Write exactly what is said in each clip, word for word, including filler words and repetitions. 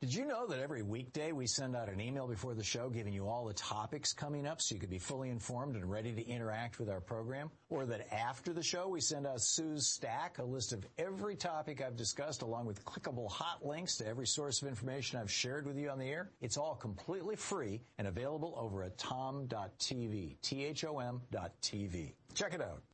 Did you know that every weekday we send out an email before the show giving you all the topics coming up so you could be fully informed and ready to interact with our program? Or that after the show we send out Sue's Stack, a list of every topic I've discussed along with clickable hot links to every source of information I've shared with you on the air? It's all completely free and available over at tom dot t v, T H O M dot T V. Check it out.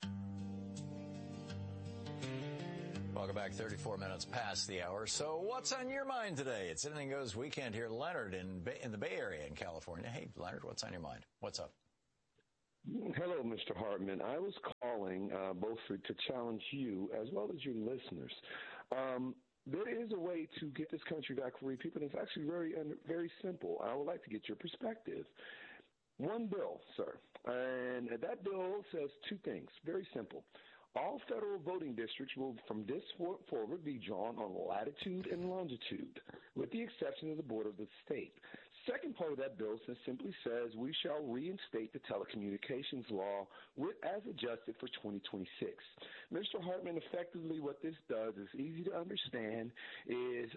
Welcome back, thirty-four minutes past the hour. So what's on your mind today? It's Anything Goes Weekend here. Leonard in, Bay, in the Bay Area in California. Hey, Leonard, what's on your mind? What's up? Hello, Mister Hartman. I was calling uh, both for, to challenge you as well as your listeners. Um, there is a way to get this country back for people, and it's actually very, very simple. I would like to get your perspective. One bill, sir, and that bill says two things. Very simple. All federal voting districts will, from this forward, be drawn on latitude and longitude, with the exception of the border of the state. Second part of that bill simply says we shall reinstate the telecommunications law with, as adjusted for twenty twenty-six. Mister Hartman, effectively what this does is easy to understand, is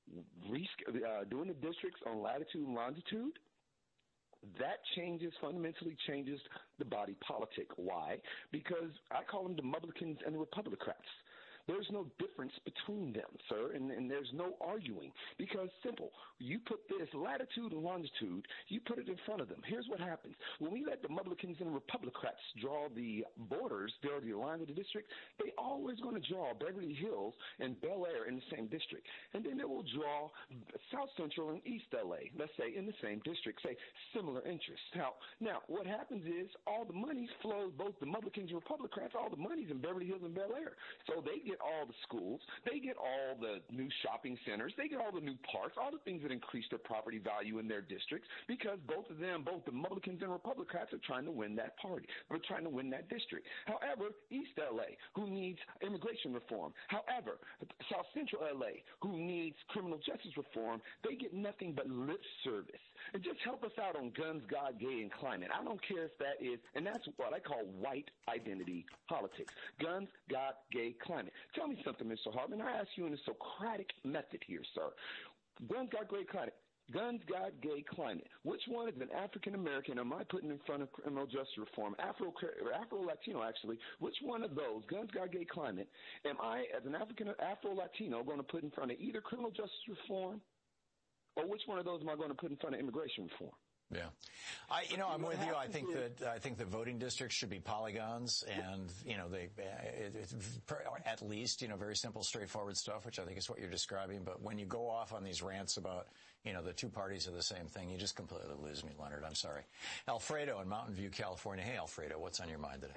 uh, doing the districts on latitude and longitude. That changes, fundamentally changes the body politic. Why? Because I call them the Republicans and the Republicrats. There's no difference between them, sir, and, and there's no arguing. Because simple, you put this latitude and longitude, you put it in front of them. Here's what happens. When we let the Republicans and Republicrats draw the borders, draw the line of the district, they always going to draw Beverly Hills and Bel Air in the same district. And then they will draw South Central and East L A, let's say, in the same district, say, similar interests. Now, now what happens is all the money flows, both the Republicans and Republicrats, all the money's in Beverly Hills and Bel Air. So they get all the schools, they get all the new shopping centers, they get all the new parks, all the things that increase their property value in their districts, because both of them, both the Republicans and Republicans, are trying to win that party. They're trying to win that district. However, East L A, who needs immigration reform. However, South Central L A, who needs criminal justice reform, they get nothing but lip service. And just help us out on guns, God, gay, and climate. I don't care if that is, and that's what I call white identity politics. Guns, God, gay, climate. Tell me something, Mister Hartman. I ask you in a Socratic method here, sir. Guns, God, gay, climate. Guns, God, gay, climate. Which one is an African-American am I putting in front of criminal justice reform? Afro, Afro-Latino, actually. Which one of those, guns, God, gay, climate, am I, as an African Afro-Latino, going to put in front of either criminal justice reform, or which one of those am I going to put in front of immigration reform? Yeah. I, you know, I'm with you. I think that, I think the voting districts should be polygons and, you know, they, it, it's at least, you know, very simple, straightforward stuff, which I think is what you're describing. But when you go off on these rants about, you know, the two parties are the same thing, you just completely lose me, Leonard. I'm sorry. Alfredo in Mountain View, California. Hey, Alfredo, what's on your mind today?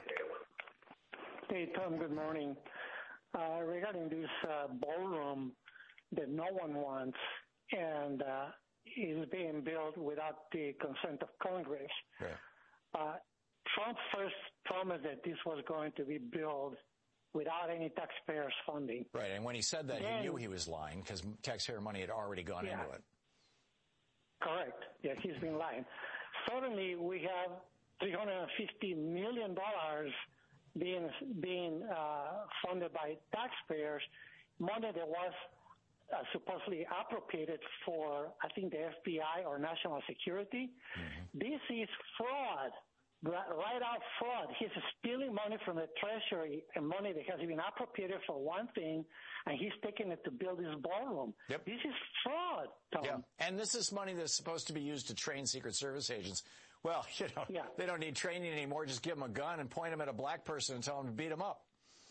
Hey, Tom, good morning. Uh, regarding this uh, ballroom that no one wants, and uh, is being built without the consent of Congress. Right. Uh, Trump first promised that this was going to be built without any taxpayers' funding. Right, and when he said that, then, he knew he was lying because taxpayer money had already gone yeah, into it. Correct. Yeah, he's been lying. Suddenly, we have three hundred fifty million dollars being being uh, funded by taxpayers, money that was Uh, supposedly appropriated for, I think, the F B I or national security. Mm-hmm. This is fraud, right out fraud. He's stealing money from the Treasury and money that has been appropriated for one thing, and he's taking it to build this ballroom. Yep. This is fraud, Tom. Yeah, and this is money that's supposed to be used to train Secret Service agents. Well, you know, yeah. They don't need training anymore. Just give them a gun and point them at a black person and tell them to beat them up.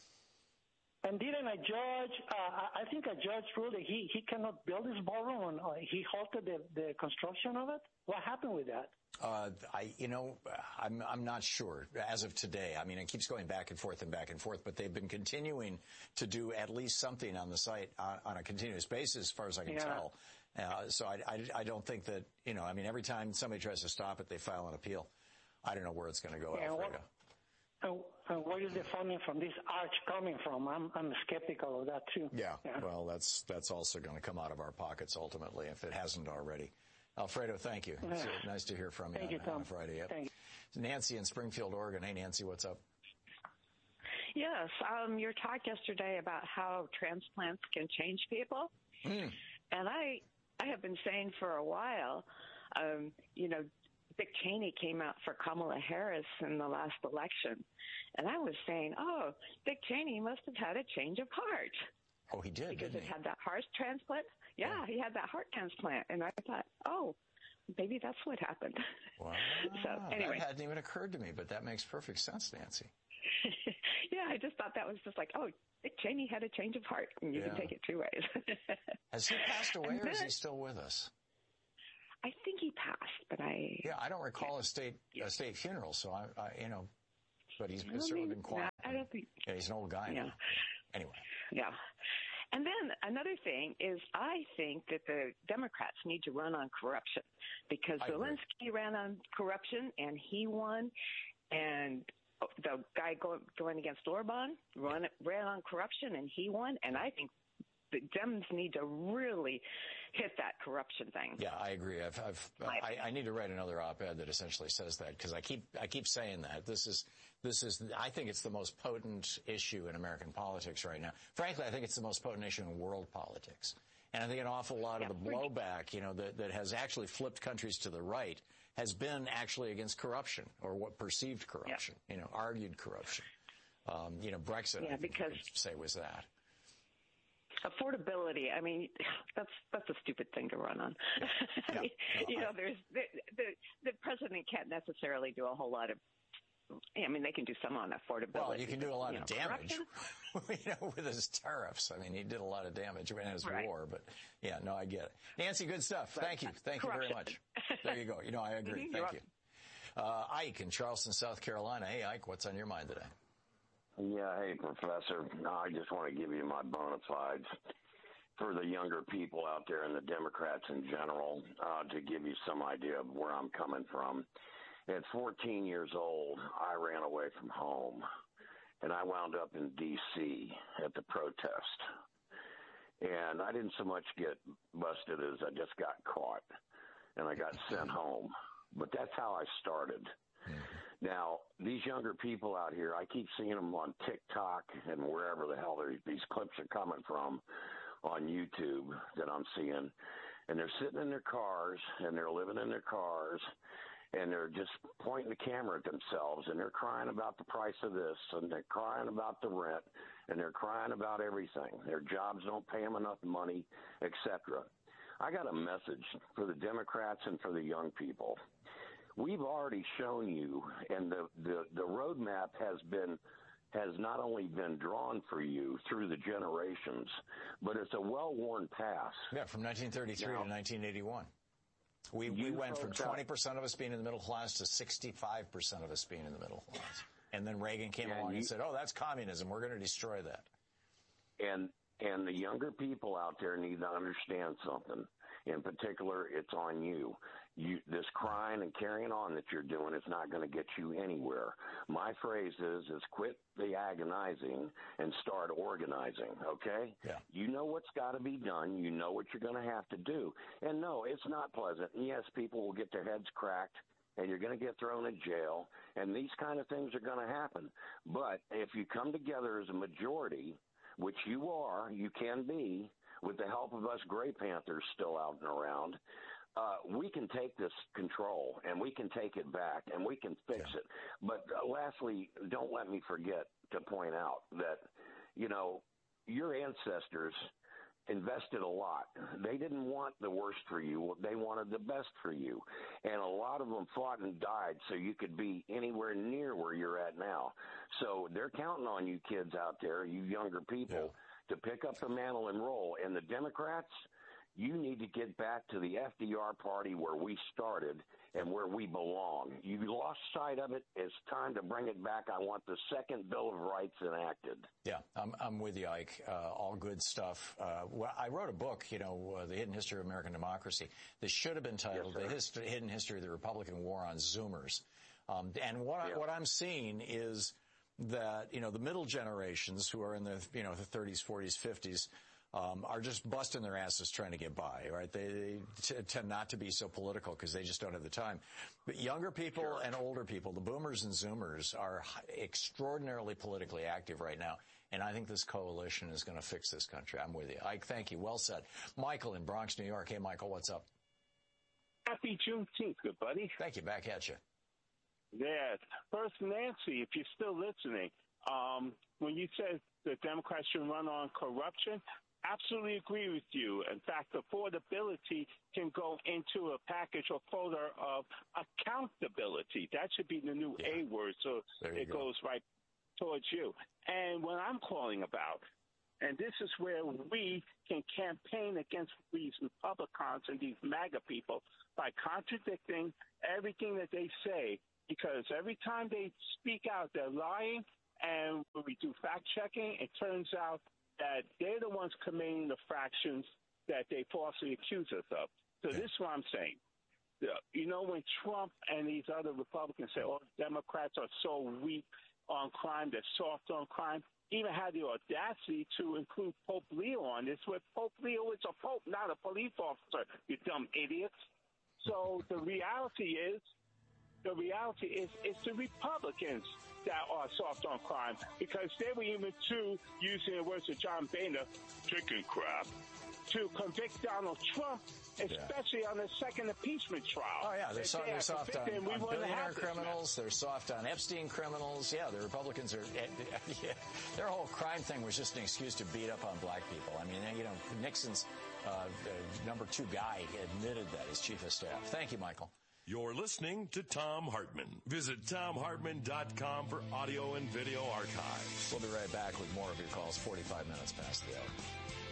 And didn't a judge, uh, I think a judge ruled that he, he cannot build this ballroom, and uh, he halted the, the construction of it? What happened with that? Uh, I, you know, I'm, I'm not sure as of today. I mean, it keeps going back and forth and back and forth, but they've been continuing to do at least something on the site on, on a continuous basis, as far as I can yeah. tell. Uh, so I, I, I don't think that, you know, I mean, every time somebody tries to stop it, they file an appeal. I don't know where it's going to go, yeah, Alfredo. And, and where is the funding from this arch coming from? I'm, I'm skeptical of that, too. Yeah, yeah. Well, that's that's also going to come out of our pockets, ultimately, if it hasn't already. Alfredo, thank you. It's yeah. nice to hear from you, thank on, you, Tom. on a Friday. Yep. Thank you. Nancy in Springfield, Oregon. Hey, Nancy, what's up? Yes, um, your talk yesterday about how transplants can change people. Mm. And I I have been saying for a while, um, you know, Dick Cheney came out for Kamala Harris in the last election, and I was saying, oh, Dick Cheney must have had a change of heart. Oh, he did, because didn't it he? had that heart transplant. Yeah, yeah, he had that heart transplant, and I thought, oh, maybe that's what happened. Wow. So anyway, that hadn't even occurred to me, but that makes perfect sense, Nancy. Yeah, I just thought that was just like, oh, Dick Cheney had a change of heart, and you yeah. can take it two ways. Has he passed away, then, or is he still with us? I think he passed, but I... Yeah, I don't recall a state a state funeral, so I, I you know, but he's I certainly mean, been quiet. I don't think... Yeah, he's an old guy Yeah. now. Anyway. Yeah. And then another thing is I think that the Democrats need to run on corruption because I Zelensky agree. ran on corruption and he won, and the guy go, going against Orban run, ran on corruption and he won, and I think the Dems need to really hit that corruption thing. Yeah, I agree. I've, I've, I, I need to write another op-ed that essentially says that because I keep, I keep saying that this is, this is, I think it's the most potent issue in American politics right now. Frankly, I think it's the most potent issue in world politics. And I think an awful lot yeah, of the blowback, you know, that, that has actually flipped countries to the right has been actually against corruption or what perceived corruption, yeah. you know, argued corruption. Um, you know, Brexit, yeah, I think because you could say was that. Affordability. I mean, that's that's a stupid thing to run on. Yeah. I mean, No, you know, I, there's the, the the president can't necessarily do a whole lot of. I mean, they can do some on affordability. Well, you can do a lot you of know, damage, you know, with his tariffs. I mean, he did a lot of damage in his right. war, but yeah, no, I get it. Nancy, good stuff. Right. Thank you. Thank Corruption. you very much. There you go. You know, I agree. Mm-hmm. Thank you. Uh, Ike in Charleston, South Carolina. Hey, Ike, what's on your mind today? Yeah, hey, Professor. I just want to give you my bona fides for the younger people out there and the Democrats in general, uh, to give you some idea of where I'm coming from. At fourteen years old, I ran away from home, and I wound up in D C at the protest. And I didn't so much get busted as I just got caught, and I got sent home. But that's how I started. Mm-hmm. Now, these younger people out here, I keep seeing them on TikTok and wherever the hell these clips are coming from on YouTube that I'm seeing, and they're sitting in their cars, and they're living in their cars, and they're just pointing the camera at themselves, and they're crying about the price of this, and they're crying about the rent, and they're crying about everything. Their jobs don't pay them enough money, et cetera. I got a message for the Democrats and for the young people. We've already shown you, and the, the, the roadmap has been has not only been drawn for you through the generations, but it's a well-worn path. Yeah, from nineteen thirty-three now, to nineteen eighty-one. We, we went from twenty percent of us being in the middle class to sixty-five percent of us being in the middle class. And then Reagan came and along you, and said, oh, that's communism. We're going to destroy that. And and the younger people out there need to understand something. In particular, it's on you. You, this crying and carrying on that you're doing is not going to get you anywhere. My phrase is, is quit the agonizing and start organizing, okay? Yeah. You know what's got to be done. You know what you're going to have to do. And no, it's not pleasant. And yes, people will get their heads cracked, and you're going to get thrown in jail, and these kind of things are going to happen. But if you come together as a majority, which you are, you can be, with the help of us Gray Panthers still out and around, uh, we can take this control, and we can take it back, and we can fix yeah. it. But uh, lastly, don't let me forget to point out that, you know, your ancestors invested a lot. They didn't want the worst for you. They wanted the best for you. And a lot of them fought and died so you could be anywhere near where you're at now. So they're counting on you kids out there, you younger people, yeah. to pick up the mantle and roll. And the Democrats, you need to get back to the F D R party where we started and where we belong. You lost sight of it. It's time to bring it back. I want the second Bill of Rights enacted. Yeah, I'm, I'm with you, Ike. Uh, all good stuff. Uh, well, I wrote a book, you know, uh, The Hidden History of American Democracy. This should have been titled yes, The Hist- Hidden History of the Republican War on Zoomers. Um, and what, yeah. I, what I'm seeing is that, you know, the middle generations who are in the, you know, the thirties, forties, fifties, Um, are just busting their asses trying to get by, right? They, they t- tend not to be so political because they just don't have the time. But younger people sure. and older people, the boomers and zoomers, are extraordinarily politically active right now. And I think this coalition is going to fix this country. I'm with you. Ike, thank you. Well said. Michael in Bronx, New York. Hey, Michael, what's up? Happy Juneteenth, good buddy. Thank you. Back at you. Yeah. First, Nancy, if you're still listening, um, when you said the Democrats should run on corruption, absolutely agree with you. In fact, affordability can go into a package or folder of accountability. That should be the new yeah. A word, so it go. goes right towards you. And what I'm calling about, and this is where we can campaign against these Republicans and these MAGA people by contradicting everything that they say, because every time they speak out, they're lying, and when we do fact-checking, it turns out that they're the ones committing the fractions that they falsely accuse us of. So yeah. this is what I'm saying. You know, when Trump and these other Republicans say, oh, Democrats are so weak on crime, they're soft on crime, even had the audacity to include Pope Leo on this, where Pope Leo is a pope, not a police officer, you dumb idiots. So the reality is, the reality is, it's the Republicans that are soft on crime, because they were even too, using the words of John Boehner, chicken crap, to convict Donald Trump, especially yeah. on the second impeachment trial. Oh, yeah, they're, so, they're soft on, on billionaire criminals. They're soft on Epstein criminals. Yeah, the Republicans are, yeah, their whole crime thing was just an excuse to beat up on black people. I mean, you know, Nixon's uh, uh, number two guy admitted that as chief of staff. Thank you, Michael. You're listening to Thom Hartmann. Visit Thom Hartmann dot com for audio and video archives. We'll be right back with more of your calls, forty-five minutes past the hour.